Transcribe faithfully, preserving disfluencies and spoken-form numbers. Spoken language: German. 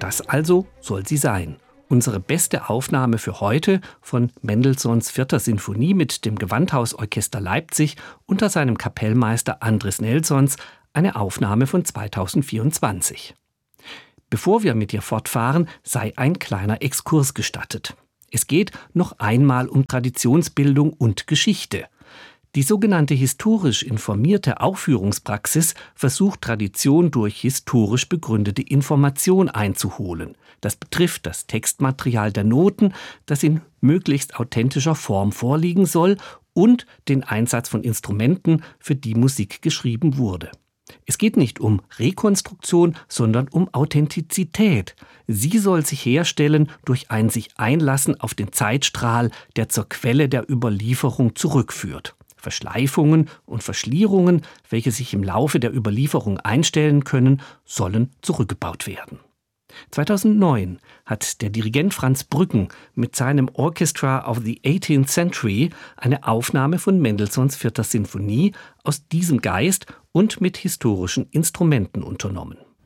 Das also soll sie sein. Unsere beste Aufnahme für heute von Mendelssohns Vierter Sinfonie mit dem Gewandhausorchester Leipzig unter seinem Kapellmeister Andris Nelsons, eine Aufnahme von zweitausendvierundzwanzig. Bevor wir mit ihr fortfahren, sei ein kleiner Exkurs gestattet. Es geht noch einmal um Traditionsbildung und Geschichte. Die sogenannte historisch informierte Aufführungspraxis versucht, Tradition durch historisch begründete Information einzuholen. Das betrifft das Textmaterial der Noten, das in möglichst authentischer Form vorliegen soll, und den Einsatz von Instrumenten, für die Musik geschrieben wurde. Es geht nicht um Rekonstruktion, sondern um Authentizität. Sie soll sich herstellen durch ein sich Einlassen auf den Zeitstrahl, der zur Quelle der Überlieferung zurückführt. Verschleifungen und Verschlierungen, welche sich im Laufe der Überlieferung einstellen können, sollen zurückgebaut werden. zweitausendneun hat der Dirigent Franz Brücken mit seinem Orchestra of the eighteenth Century eine Aufnahme von Mendelssohns Vierter Sinfonie aus diesem Geist und mit historischen Instrumenten unternommen.